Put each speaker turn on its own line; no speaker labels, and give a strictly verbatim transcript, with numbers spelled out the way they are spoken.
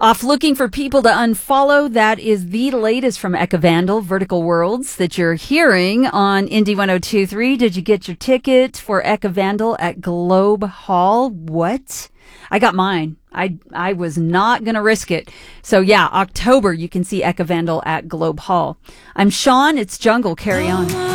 Off looking for people to unfollow. That is the latest from Eka Vandal, Vertical Worlds, that you're hearing on Indie one oh two point three. Did you get your ticket for Eka Vandal at Globe Hall? What? I got mine. I I was not going to risk it. So yeah, October, you can see Eka Vandal at Globe Hall. I'm Sean. It's Jungle. Carry on.